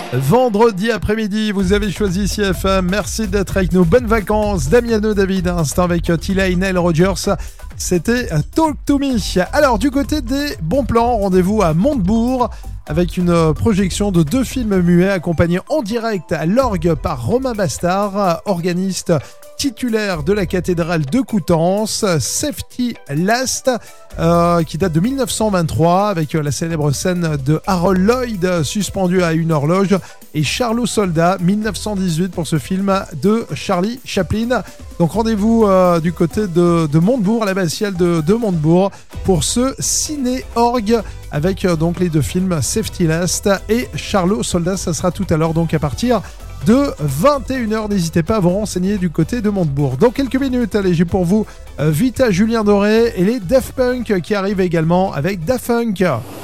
Vendredi après-midi, vous avez choisi CFM. Merci d'être avec nous. Bonnes vacances. Damiano David, un instant avec Tila et Nile Rogers. C'était Talk to Me. Alors, du côté des bons plans, rendez-vous à Montebourg avec une projection de 2 films muets accompagnés en direct à l'orgue par Romain Bastard, organiste titulaire de la cathédrale de Coutances, Safety Last, qui date de 1923 avec la célèbre scène de Harold Lloyd suspendu à une horloge et Charlot Soldat 1918 pour ce film de Charlie Chaplin. Donc rendez-vous du côté de Montebourg, la l'abbatiale de Montebourg pour ce ciné-orgue avec donc les 2 films Safety Last et Charlot Soldat. Ça sera tout à l'heure donc à partir de 21h. N'hésitez pas à vous renseigner du côté de Montebourg. Dans quelques minutes, allez, j'ai pour vous Vita, Julien Doré et les Daft Punk qui arrivent également avec Daft Punk.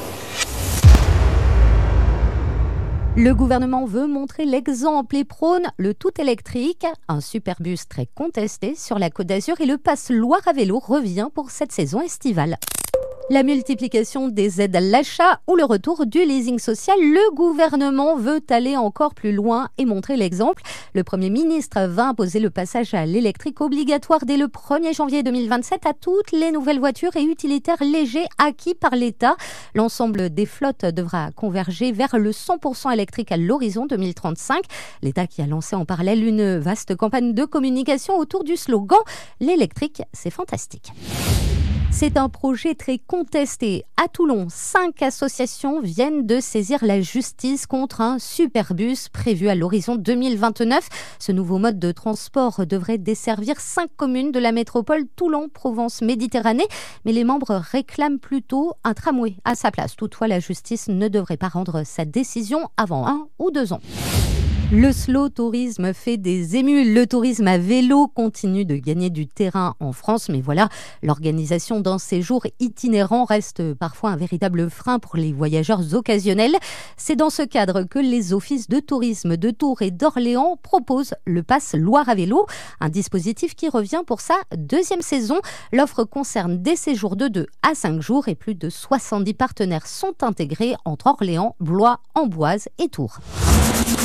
Le gouvernement veut montrer l'exemple et prône le tout électrique, un superbus très contesté sur la Côte d'Azur et le pass Loire à vélo revient pour cette saison estivale. La multiplication des aides à l'achat ou le retour du leasing social, le gouvernement veut aller encore plus loin et montrer l'exemple. Le Premier ministre va imposer le passage à l'électrique obligatoire dès le 1er janvier 2027 à toutes les nouvelles voitures et utilitaires légers acquis par l'État. L'ensemble des flottes devra converger vers le 100% électrique à l'horizon 2035. L'État qui a lancé en parallèle une vaste campagne de communication autour du slogan « L'électrique, c'est fantastique ». C'est un projet très contesté. À Toulon, 5 associations viennent de saisir la justice contre un superbus prévu à l'horizon 2029. Ce nouveau mode de transport devrait desservir 5 communes de la métropole Toulon-Provence-Méditerranée. Mais les membres réclament plutôt un tramway à sa place. Toutefois, la justice ne devrait pas rendre sa décision avant 1 ou 2 ans. Le slow tourisme fait des émules. Le tourisme à vélo continue de gagner du terrain en France. Mais voilà, l'organisation d'un séjour itinérant reste parfois un véritable frein pour les voyageurs occasionnels. C'est dans ce cadre que les offices de tourisme de Tours et d'Orléans proposent le pass Loire à vélo, un dispositif qui revient pour sa 2e saison. L'offre concerne des séjours de 2 à 5 jours et plus de 70 partenaires sont intégrés entre Orléans, Blois, Amboise et Tours.